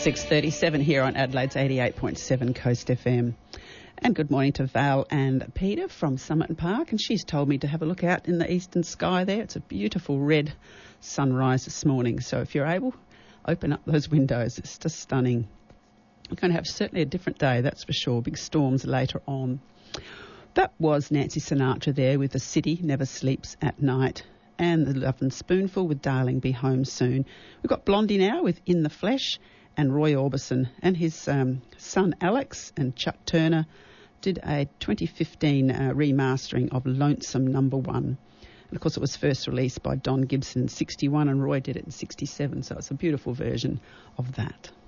6:37 here on Adelaide's 88.7 Coast FM. And good morning to Val and Peter from Somerton Park. And she's told me to have a look out in the eastern sky there. It's a beautiful red sunrise this morning. So if you're able, open up those windows. It's just stunning. We're going to have certainly a different day, that's for sure. Big storms later on. That was Nancy Sinatra there with The City Never Sleeps at Night. And The Love and Spoonful with Darling Be Home Soon. We've got Blondie now with In the Flesh, and Roy Orbison and his son Alex and Chuck Turner did a 2015 remastering of Lonesome Number 1. And of course it was first released by Don Gibson in 61 and Roy did it in 67, so it's a beautiful version of that.